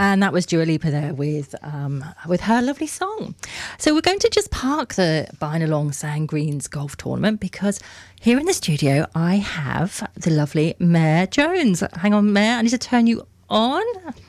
And that was Dua Lipa there with her lovely song. So we're going to just park the Bynalong Sand Greens golf tournament because here in the studio I have the lovely Mayor Jones. Hang on, Mayor, I need to turn you on.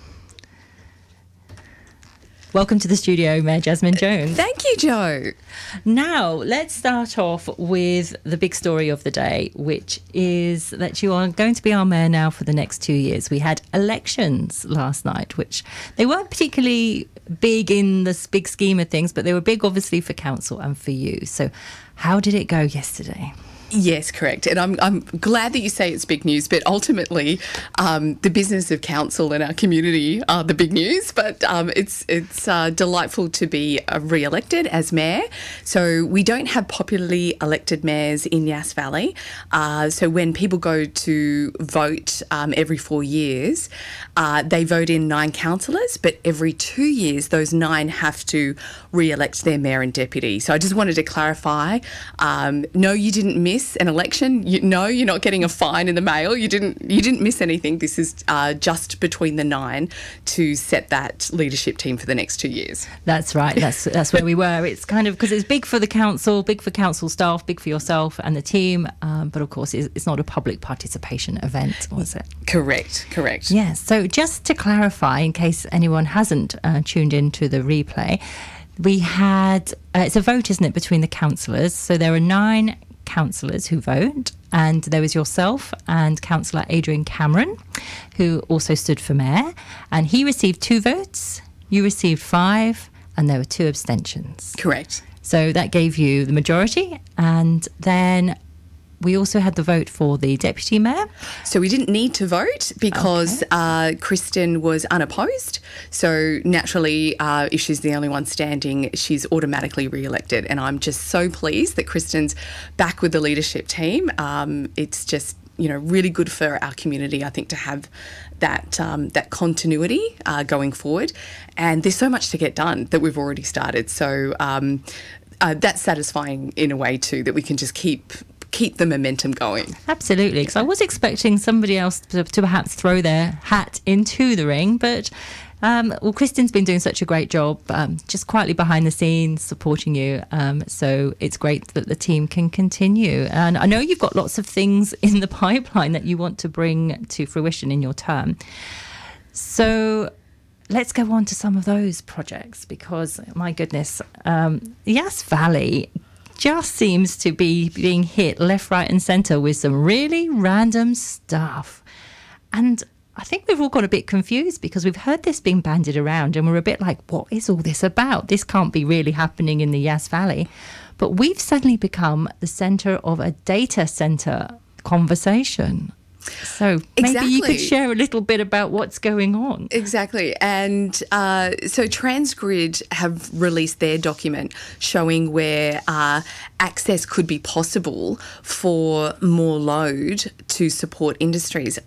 Welcome to the studio, Mayor Jasmine Jones. Thank you, Jo. Now, let's start off with the big story of the day, which is that you are going to be our mayor now for the next 2 years. We had elections last night, which they weren't particularly big in this big scheme of things, but they were big, obviously, for council and for you. So how did it go yesterday? Yes, correct. And I'm glad that you say it's big news, but ultimately the business of council and our community are the big news. But it's delightful to be re-elected as mayor. So we don't have popularly elected mayors in Yass Valley. So when people go to vote every 4 years, they vote in 9 councillors, but every 2 years those 9 have to re-elect their mayor and deputy. So I just wanted to clarify, no, you didn't miss an election. No, you're not getting a fine in the mail. You didn't miss anything. This is just between the 9 to set that leadership team for the next 2 years. That's right. That's where we were. It's kind of because it's big for the council, big for council staff, big for yourself and the team. But of course, it's not a public participation event, was it? Correct. Yes. So just to clarify, in case anyone hasn't tuned into the replay, we had it's a vote, isn't it, between the councillors? So there are 9 councillors who vote, and there was yourself and Councillor Adrian Cameron, who also stood for mayor, and he received 2 votes, you received 5, and there were 2 abstentions. Correct. So that gave you the majority, and then we also had the vote for the deputy mayor. So we didn't need to vote because Kristen was unopposed. So naturally, if she's the only one standing, she's automatically re-elected. And I'm just so pleased that Kristen's back with the leadership team. It's just, really good for our community, I think, to have that continuity going forward. And there's so much to get done that we've already started. So that's satisfying in a way too, that we can just keep the momentum going. Absolutely, because I was expecting somebody else to perhaps throw their hat into the ring, but Kristen's been doing such a great job, just quietly behind the scenes, supporting you. So it's great that the team can continue. And I know you've got lots of things in the pipeline that you want to bring to fruition in your term. So let's go on to some of those projects because, my goodness, Yass Valley just seems to be being hit left, right and centre with some really random stuff. And I think we've all got a bit confused because we've heard this being bandied around and we're a bit like, what is all this about? This can't be really happening in the Yass Valley. But we've suddenly become the centre of a data centre conversation. So maybe you could share a little bit about what's going on. Exactly. And so Transgrid have released their document showing where access could be possible for more load to support industries.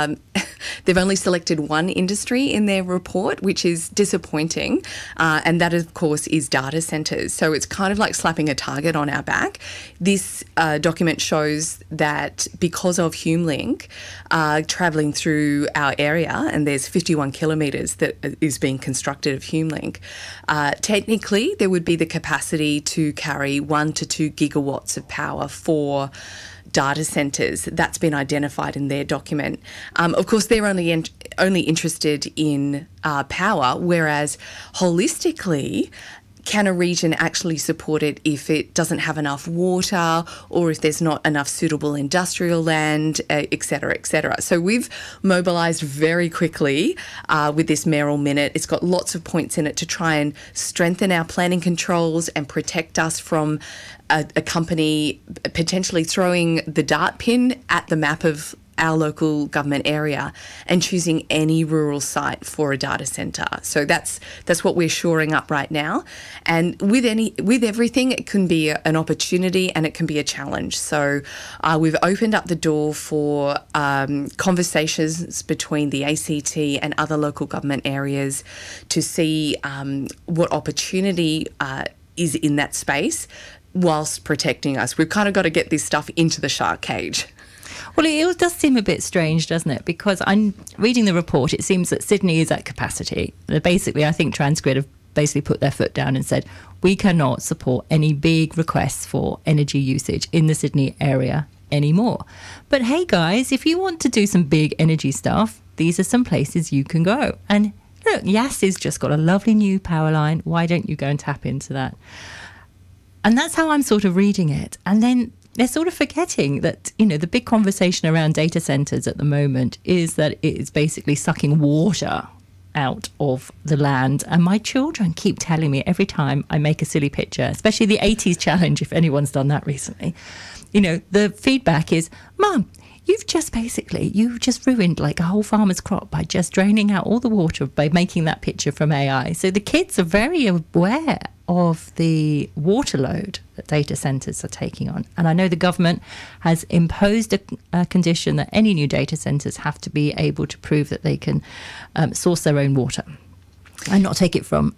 They've only selected one industry in their report, which is disappointing. And that, of course, is data centres. So it's kind of like slapping a target on our back. This document shows that because of HumeLink travelling through our area, and there's 51 kilometres that is being constructed of HumeLink, technically there would be the capacity to carry 1 to 2 gigawatts of power for data centres. That's been identified in their document. Of course, they're only interested in power, whereas holistically, can a region actually support it if it doesn't have enough water or if there's not enough suitable industrial land, et cetera, et cetera. So we've mobilised very quickly with this mayoral minute. It's got lots of points in it to try and strengthen our planning controls and protect us from a company potentially throwing the dart pin at the map of our local government area and choosing any rural site for a data centre. So that's what we're shoring up right now. And with everything, it can be an opportunity and it can be a challenge. So we've opened up the door for conversations between the ACT and other local government areas to see what opportunity is in that space whilst protecting us. We've kind of got to get this stuff into the shark cage. Well, it does seem a bit strange, doesn't it? Because I'm reading the report, it seems that Sydney is at capacity. Basically, I think Transgrid have basically put their foot down and said, we cannot support any big requests for energy usage in the Sydney area anymore. But hey, guys, if you want to do some big energy stuff, these are some places you can go. And look, Yass's just got a lovely new power line. Why don't you go and tap into that? And that's how I'm sort of reading it. And then they're sort of forgetting that, you know, the big conversation around data centres at the moment is that it is basically sucking water out of the land. And my children keep telling me every time I make a silly picture, especially the 80s challenge, if anyone's done that recently, you know, the feedback is, Mum, you've just ruined like a whole farmer's crop by just draining out all the water by making that picture from AI. So the kids are very aware of the water load that data centres are taking on. And I know the government has imposed a condition that any new data centres have to be able to prove that they can source their own water and not take it from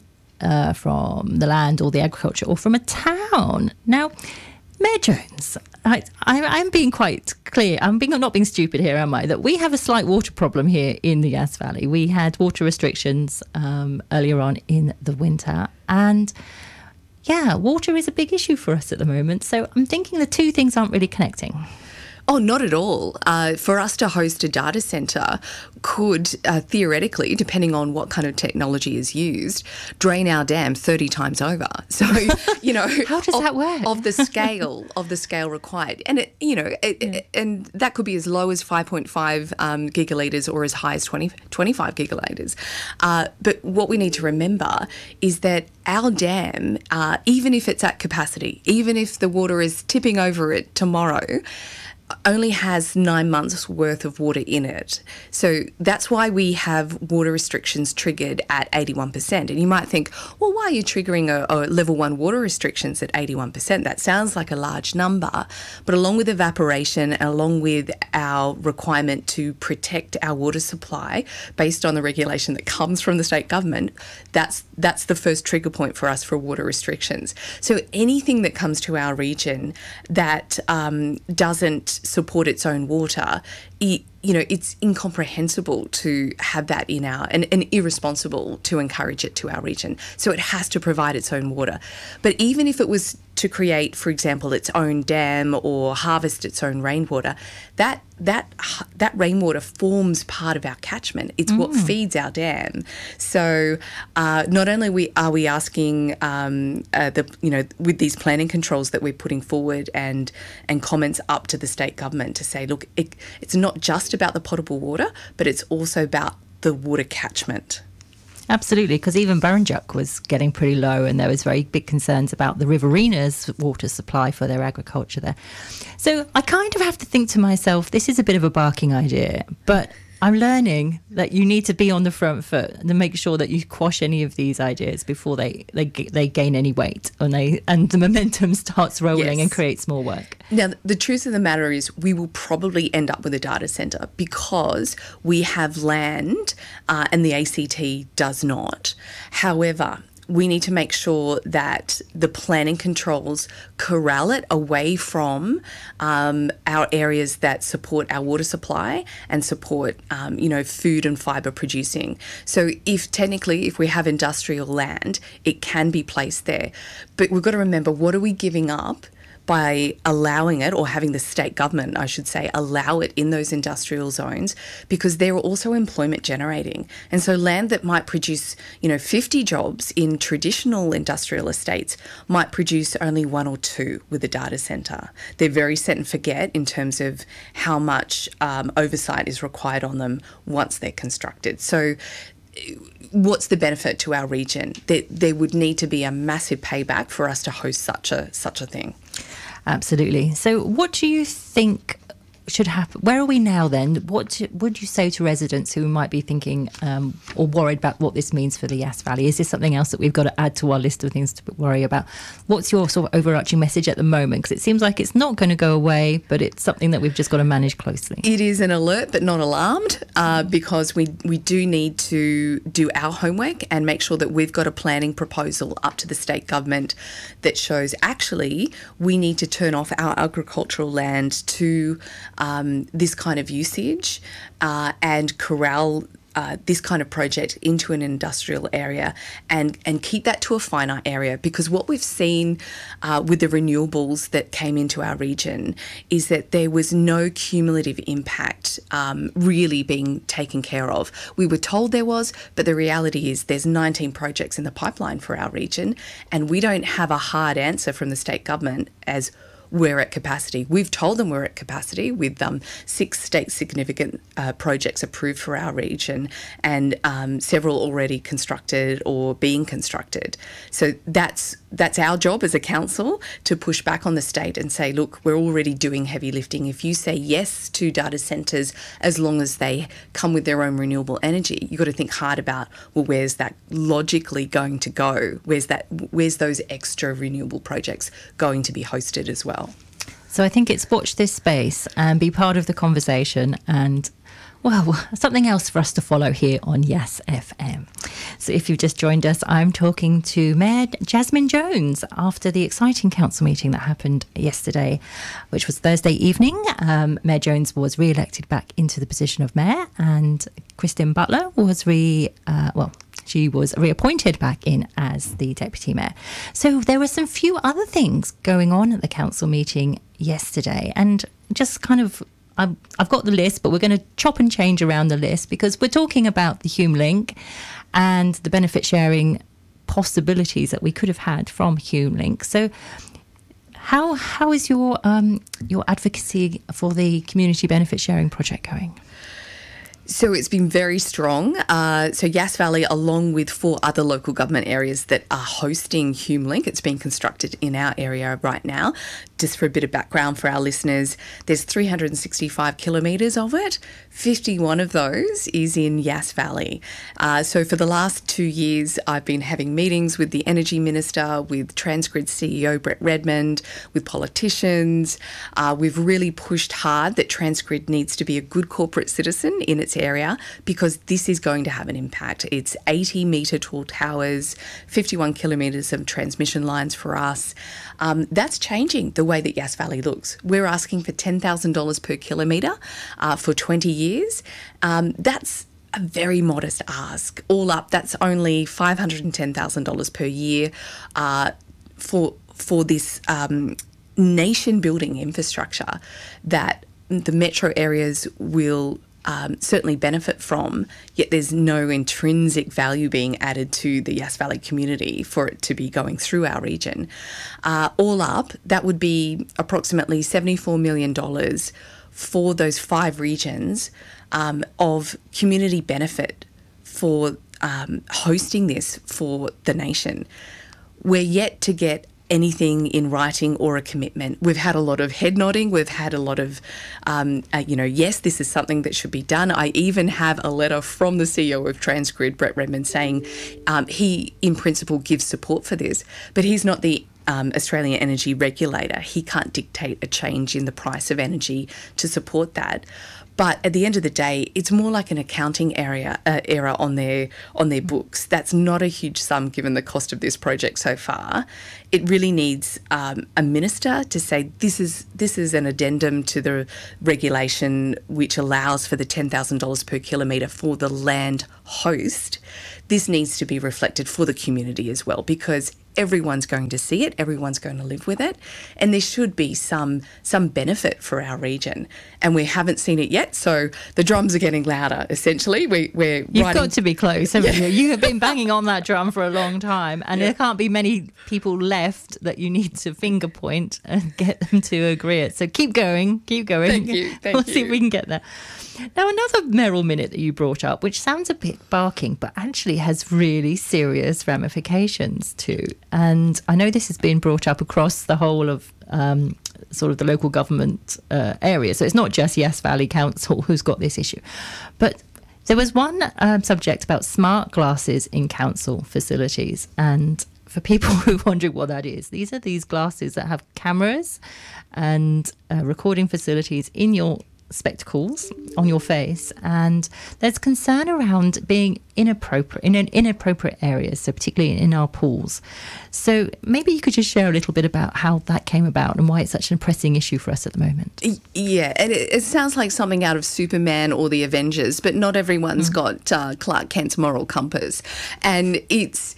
the land or the agriculture or from a town. Now, Mayor Jones, I'm being quite clear. I'm not being stupid here, am I? That we have a slight water problem here in the Yass Valley. We had water restrictions earlier on in the winter. And yeah, water is a big issue for us at the moment. So I'm thinking the two things aren't really connecting. Oh, not at all. For us to host a data centre could theoretically, depending on what kind of technology is used, drain our dam 30 times over. So, you know, how does that work? Of the scale required, and and that could be as low as 5.5 gigalitres or as high as 25 gigalitres. But what we need to remember is that our dam, even if it's at capacity, even if the water is tipping over it tomorrow, only has 9 months worth of water in it. So that's why we have water restrictions triggered at 81%. And you might think, well, why are you triggering a level 1 water restrictions at 81%? That sounds like a large number. But along with evaporation and along with our requirement to protect our water supply based on the regulation that comes from the state government, that's the first trigger point for us for water restrictions. So anything that comes to our region that doesn't support its own water, it's incomprehensible to have that in and irresponsible to encourage it to our region. So it has to provide its own water. But even if it was to create, for example, its own dam or harvest its own rainwater, that rainwater forms part of our catchment. It's what feeds our dam. So not only are we asking with these planning controls that we're putting forward and comments up to the state government to say, look, it's not just about the potable water, but it's also about the water catchment. Absolutely, because even Burrinjuck was getting pretty low and there was very big concerns about the Riverina's water supply for their agriculture there. So I kind of have to think to myself, this is a bit of a barking idea, but I'm learning that you need to be on the front foot and to make sure that you quash any of these ideas before they gain any weight and the momentum starts rolling and creates more work. Now, the truth of the matter is we will probably end up with a data centre because we have land and the ACT does not. However, we need to make sure that the planning controls corral it away from our areas that support our water supply and support, food and fibre producing. So if we have industrial land, it can be placed there. But we've got to remember, what are we giving up by allowing it, or having the state government, I should say, allow it in those industrial zones, because they're also employment generating. And so land that might produce, 50 jobs in traditional industrial estates might produce only 1 or 2 with a data centre. They're very set and forget in terms of how much oversight is required on them once they're constructed. So what's the benefit to our region? There would need to be a massive payback for us to host such a thing. Absolutely. So what do you think should happen? Where are we now then? What would you say to residents who might be thinking or worried about what this means for the Yass Valley? Is this something else that we've got to add to our list of things to worry about? What's your sort of overarching message at the moment? Because it seems like it's not going to go away, but it's something that we've just got to manage closely. It is an alert but not alarmed because we do need to do our homework and make sure that we've got a planning proposal up to the state government that shows actually we need to turn off our agricultural land to this kind of usage and corral this kind of project into an industrial area and keep that to a finite area, because what we've seen with the renewables that came into our region is that there was no cumulative impact really being taken care of. We were told there was, but the reality is there's 19 projects in the pipeline for our region, and we don't have a hard answer from the state government as we're at capacity. We've told them we're at capacity with 6 state significant projects approved for our region and several already constructed or being constructed. So that's our job as a council, to push back on the state and say, look, we're already doing heavy lifting. If you say yes to data centres as long as they come with their own renewable energy, you've got to think hard about, well, where's that logically going to go? Where's those extra renewable projects going to be hosted as well? So I think it's watch this space and be part of the conversation, and, well, something else for us to follow here on Yes FM. So if you've just joined us, I'm talking to Mayor Jasmine Jones after the exciting council meeting that happened yesterday, which was Thursday evening. Mayor Jones was re-elected back into the position of mayor, and Christine Butler was she was reappointed back in as the deputy mayor. So there were some few other things going on at the council meeting yesterday, and just kind of, I've got the list, but we're going to chop and change around the list because we're talking about the HumeLink and the benefit sharing possibilities that we could have had from HumeLink. So how is your advocacy for the community benefit sharing project going? So it's been very strong. So Yass Valley, along with 4 other local government areas that are hosting HumeLink, it's being constructed in our area right now. Just for a bit of background for our listeners, there's 365 kilometres of it. 51 of those is in Yass Valley. So for the last 2 years, I've been having meetings with the Energy Minister, with Transgrid CEO Brett Redmond, with politicians. We've really pushed hard that Transgrid needs to be a good corporate citizen in its area, because this is going to have an impact. It's 80-metre tall towers, 51 kilometres of transmission lines for us. That's changing the way that Yass Valley looks. We're asking for $10,000 per kilometre for 20 years. That's a very modest ask. All up, that's only $510,000 per year for this nation-building infrastructure that the metro areas will certainly benefit from, yet there's no intrinsic value being added to the Yass Valley community for it to be going through our region. All up, that would be approximately $74 million for those 5 regions of community benefit for hosting this for the nation. We're yet to get anything in writing or a commitment. We've had a lot of head nodding. We've had a lot of, yes, this is something that should be done. I even have a letter from the CEO of Transgrid, Brett Redmond, saying he, in principle, gives support for this, but he's not the Australian energy regulator. He can't dictate a change in the price of energy to support that. But at the end of the day, it's more like an accounting error on their books. That's not a huge sum given the cost of this project so far. It really needs a minister to say this is an addendum to the regulation which allows for the $10,000 per kilometre for the land host. This needs to be reflected for the community as well, because everyone's going to see it, everyone's going to live with it, and there should be some benefit for our region. And we haven't seen it yet, so the drums are getting louder, essentially. You've got to be close, haven't you? You have been banging on that drum for a long time, and there can't be many people left that you need to finger point and get them to agree it. So keep going. Thank you. We'll see if we can get there. Now, another Merrill Minute that you brought up, which sounds a bit barking, but actually has really serious ramifications too. And I know this has been brought up across the whole of sort of the local government area. So it's not just Yass Valley Council who's got this issue. But there was one subject about smart glasses in council facilities. And for people who are wondering what that is, these are these glasses that have cameras and recording facilities in your spectacles on your face, and there's concern around being inappropriate in inappropriate areas, so particularly in our pools. So maybe you could just share a little bit about how that came about and why it's such a pressing issue for us at the moment. Yeah, and it sounds like something out of Superman or the Avengers, but not everyone's got Clark Kent's moral compass, and it's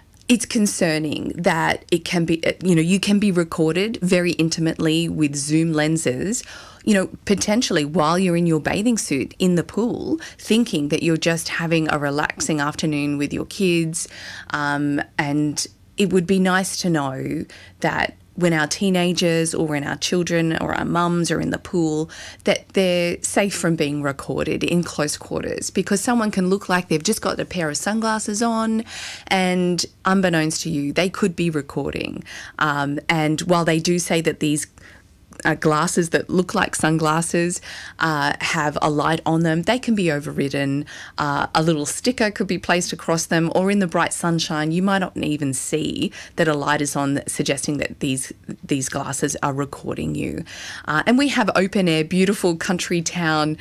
concerning that it can be, you can be recorded very intimately with zoom lenses, potentially while you're in your bathing suit in the pool, thinking that you're just having a relaxing afternoon with your kids. And it would be nice to know that when our teenagers or when our children or our mums are in the pool, that they're safe from being recorded in close quarters, because someone can look like they've just got a pair of sunglasses on and unbeknownst to you, they could be recording. And while they do say that these glasses that look like sunglasses have a light on them, they can be overridden. A little sticker could be placed across them, or in the bright sunshine, you might not even see that a light is on, suggesting that these glasses are recording you. And we have open air, beautiful country town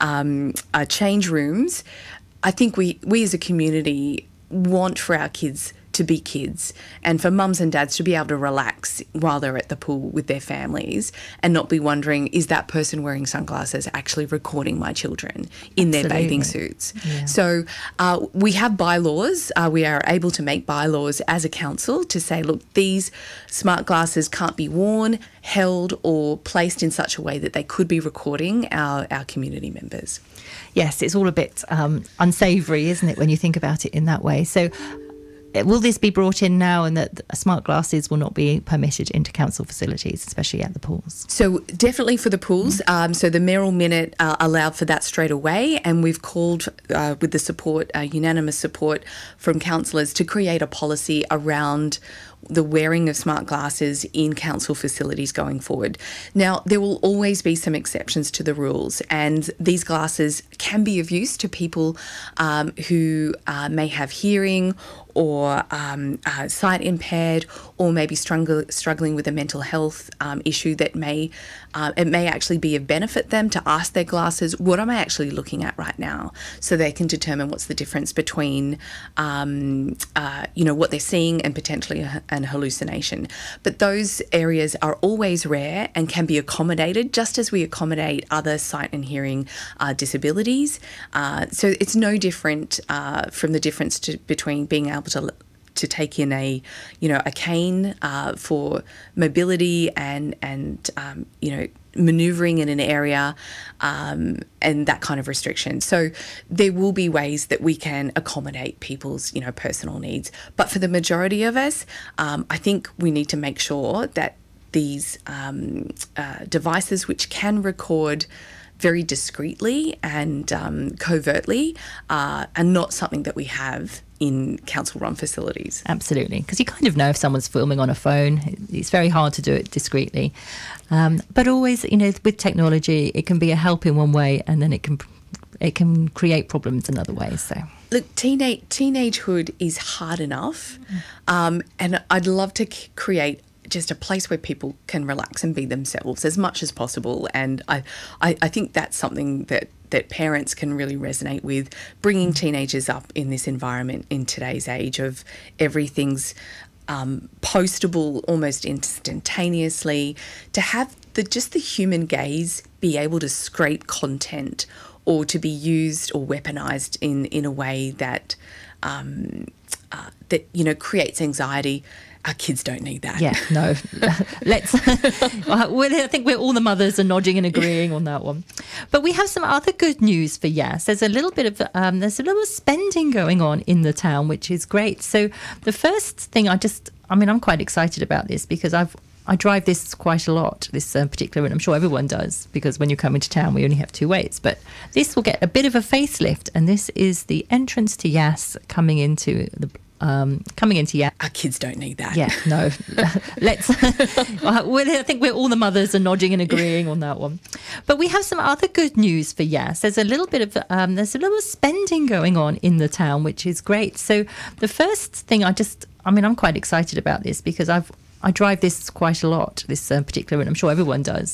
change rooms. I think we as a community want for our kids to be kids, and for mums and dads to be able to relax while they're at the pool with their families and not be wondering, is that person wearing sunglasses actually recording my children in their bathing suits? Yeah. So we have bylaws. We are able to make bylaws as a council to say, look, these smart glasses can't be worn, held or placed in such a way that they could be recording our community members. Yes, it's all a bit unsavoury, isn't it, when you think about it in that way? So will this be brought in now, and that smart glasses will not be permitted into council facilities, especially at the pools? So definitely for the pools. So the Mayoral Minute allowed for that straight away, and we've called with the support, unanimous support from councillors, to create a policy around the wearing of smart glasses in council facilities going forward. Now, there will always be some exceptions to the rules, and these glasses can be of use to people who may have hearing or sight impaired, or maybe struggling with a mental health issue that it may actually be of benefit them to ask their glasses, what am I actually looking at right now? So they can determine what's the difference between, what they're seeing and potentially an hallucination. But those areas are always rare and can be accommodated, just as we accommodate other sight and hearing disabilities. So it's no different from the difference between being able to take in a cane for mobility and manoeuvring in an area and that kind of restriction. So there will be ways that we can accommodate people's personal needs. But for the majority of us, I think we need to make sure that these devices, which can record very discreetly and covertly, are not something that we have in council-run facilities. Absolutely, because you kind of know if someone's filming on a phone. It's very hard to do it discreetly. But always, with technology, it can be a help in one way, and then it can create problems in other ways. So look, teenagehood is hard enough, and I'd love to create just a place where people can relax and be themselves as much as possible. And I think that's something that parents can really resonate with, bringing teenagers up in this environment in today's age of everything's postable almost instantaneously, to have the human gaze be able to scrape content or to be used or weaponized in a way that creates anxiety. Our kids don't need that. Yeah, no. I think all the mothers are nodding and agreeing on that one. But we have some other good news for Yass. There's a little bit of spending going on in the town, which is great. So the first thing I'm quite excited about this, because I drive this quite a lot, this particular, and I'm sure everyone does, because when you come into town, we only have two ways. But this will get a bit of a facelift, and this is the entrance to Yass coming into Yass. Our kids don't need that. Yeah, no. I think all the mothers are nodding and agreeing on that one. But we have some other good news for Yass. There's a little bit of spending going on in the town, which is great. So the first thing I'm quite excited about this, because I drive this quite a lot, this particular, and I'm sure everyone does,